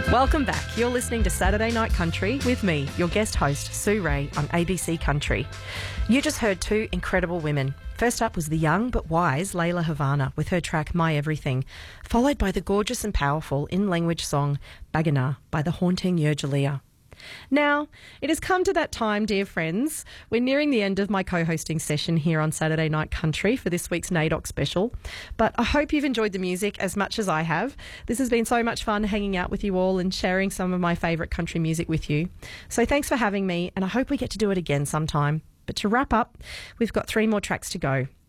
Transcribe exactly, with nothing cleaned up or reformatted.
Welcome back. You're listening to Saturday Night Country with me, your guest host, Sue Ray, on A B C Country. You just heard two incredible women. First up was the young but wise Layla Havana with her track My Everything, followed by the gorgeous and powerful in-language song Bagana by the haunting Yergelia. Now, it has come to that time, dear friends. We're nearing the end of my co-hosting session here on Saturday Night Country for this week's NAIDOC special, but I hope you've enjoyed the music as much as I have. This has been so much fun hanging out with you all and sharing some of my favourite country music with you. So thanks for having me, and I hope we get to do it again sometime. But to wrap up, we've got three more tracks to go.